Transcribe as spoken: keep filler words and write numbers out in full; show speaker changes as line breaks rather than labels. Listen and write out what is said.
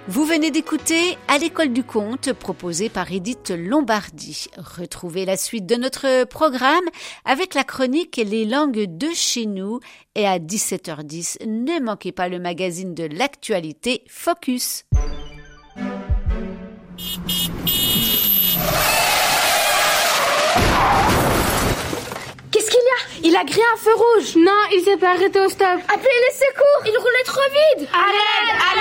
Vous venez d'écouter À l'école du conte, proposé par Edith Lombardi. Retrouvez la suite de notre programme avec la chronique Les langues de chez nous. Et à dix-sept heures dix, ne manquez pas le magazine de l'actualité Focus.
Qu'est-ce qu'il y a?
Il a grillé un feu rouge.
Non, il s'est pas arrêté au stop.
Appelez les secours.
Il roulait trop vite.
Arrête, arrête.